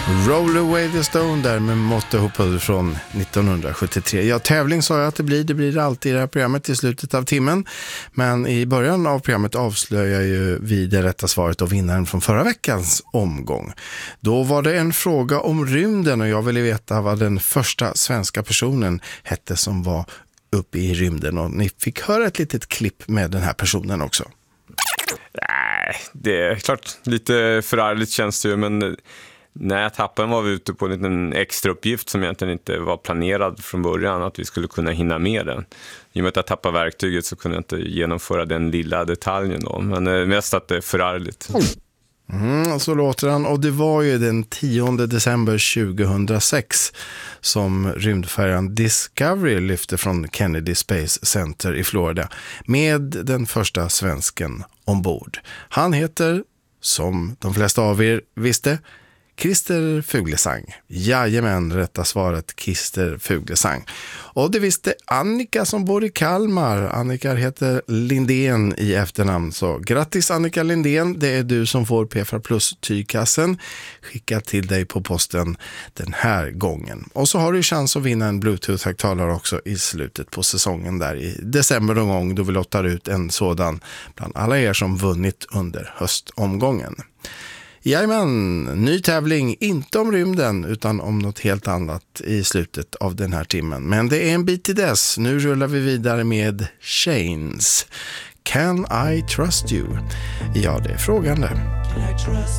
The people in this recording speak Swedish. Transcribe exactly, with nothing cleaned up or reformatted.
Roll Away the Stone där med Motto Hoople från nittonhundrasjuttiotre. Ja, tävling sa jag att det blir. Det blir alltid i det här programmet i slutet av timmen. Men i början av programmet avslöjar ju vi det rätta svaret och vinnaren från förra veckans omgång. Då var det en fråga om rymden och jag ville veta vad den första svenska personen hette som var uppe i rymden. Och ni fick höra ett litet klipp med den här personen också. Nej, det är klart lite förargligt känns det ju, men när jag tappade var vi ute på en liten extra uppgift som egentligen inte var planerad från början, att vi skulle kunna hinna med den. I och med att jag tappade verktyget så kunde jag inte genomföra den lilla detaljen då, men mest att det är förargligt. Mm, så låter han, och det var ju den tionde december tjugohundrasex som rymdfärjan Discovery lyfte från Kennedy Space Center i Florida med den första svensken ombord. Han heter, som de flesta av er visste, Christer Fuglesang. Jajamän, rätta svaret Christer Fuglesang. Och det visste Annika som bor i Kalmar. Annika heter Lindén i efternamn. Så grattis Annika Lindén, det är du som får P F A Plus tygkassen skickat till dig på posten den här gången. Och så har du chans att vinna en Bluetooth-högtalare också i slutet på säsongen där i december någon gång, då vi lottar ut en sådan bland alla er som vunnit under höstomgången. Jajamän, ny tävling, inte om rymden utan om något helt annat i slutet av den här timmen. Men det är en bit till dess. Nu rullar vi vidare med Chains. Can I trust you? Ja, det är frågan där.